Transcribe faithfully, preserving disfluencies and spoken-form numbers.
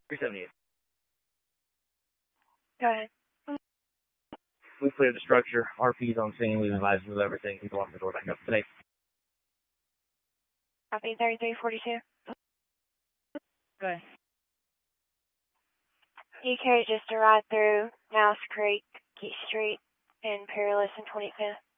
three seventy-eight. Go ahead. We cleared the structure. R P's on scene. We've advised to move everything. People open the door back up today. Copy thirty-three forty-two. Go ahead. E K just arrived through Mouse Creek, Key Street, and Peerless and twenty-fifth.